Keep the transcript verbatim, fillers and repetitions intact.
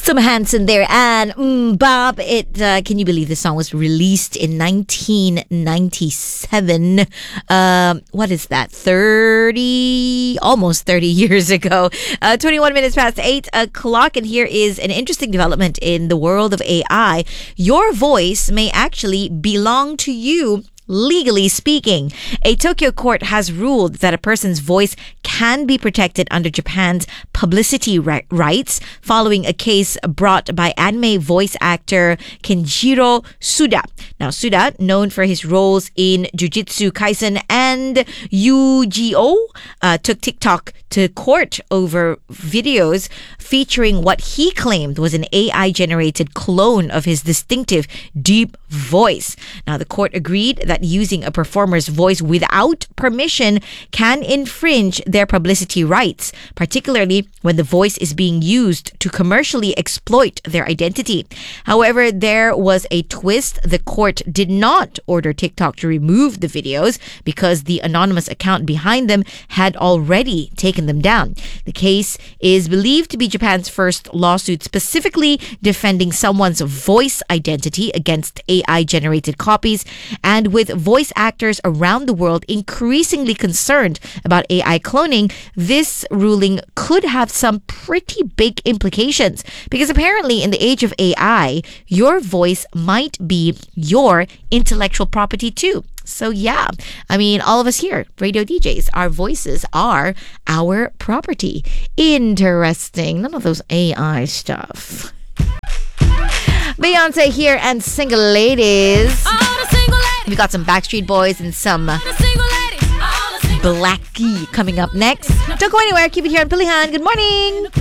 Some Hanson there and mm, Bob. It uh, can you believe this song was released in nineteen ninety-seven? Um, what is that? thirty, almost thirty years ago. Uh, twenty-one minutes past eight o'clock, and here is an interesting development in the world of A I. Your voice may actually belong to you. Legally speaking, a Tokyo court has ruled that a person's voice can be protected under Japan's publicity ri- rights following a case brought by anime voice actor Kenjiro Suda. Now, Suda, known for his roles in Jujutsu Kaisen and Yu-Gi-Oh!, uh, took TikTok to court over videos featuring what he claimed was an A I-generated clone of his distinctive deep voice. Now, the court agreed that using a performer's voice without permission can infringe their publicity rights, particularly when the voice is being used to commercially exploit their identity. However, there was a twist. The court did not order TikTok to remove the videos because the anonymous account behind them had already taken them down. The case is believed to be Japan's first lawsuit specifically defending someone's voice identity against A I-generated copies, and with voice actors around the world increasingly concerned about A I cloning, this ruling could have some pretty big implications because apparently in the age of A I, your voice might be your intellectual property too. So yeah, I mean, all of us here, radio D Js, our voices are our property. Interesting. None of those A I stuff. Beyonce here and Single Ladies. We got some Backstreet Boys and some Blackie coming up next. Don't go anywhere. Keep it here on Pilihan. Good morning.